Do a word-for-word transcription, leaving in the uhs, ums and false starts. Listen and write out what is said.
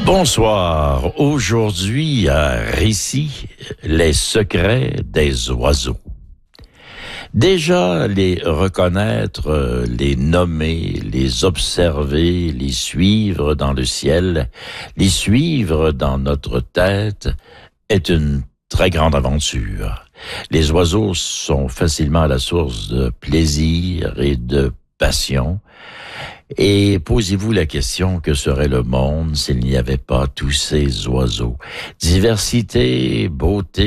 Bonsoir. Aujourd'hui, un récit, les secrets des oiseaux. Déjà, les reconnaître, les nommer, les observer, les suivre dans le ciel, les suivre dans notre tête, est une très grande aventure. Les oiseaux sont facilement à la source de plaisir et de passion. Et posez-vous la question, que serait le monde s'il n'y avait pas tous ces oiseaux? Diversité, beauté,